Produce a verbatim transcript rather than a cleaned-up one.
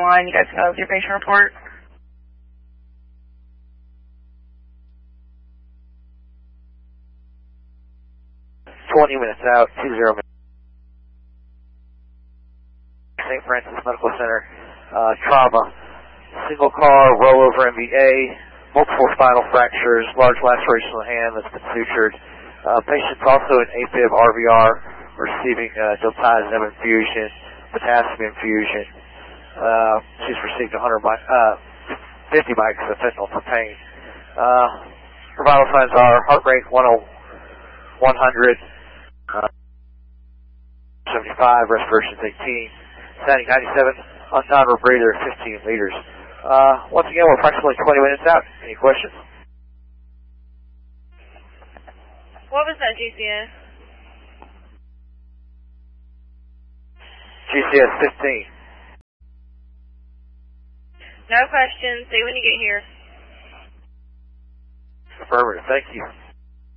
line. You guys can go with your patient report. twenty minutes out, two zero minutes. Saint Francis Medical Center, uh, trauma, single car, rollover M V A, multiple spinal fractures, large laceration of the hand that's been sutured. Uh, patient's also in AFib R V R, receiving uh, diltiazem infusion, potassium infusion. Uh, she's received one hundred, uh, fifty mics of fentanyl for pain. Uh, her vital signs are heart rate one hundred, uh, seventy-five, respiration's eighteen, standing ninety-seven, on-timer breather fifteen liters. Uh, once again, we're approximately twenty minutes out. Any questions? What was that G C S? G C S fifteen. No questions. See you when you get here. Affirmative. Thank you.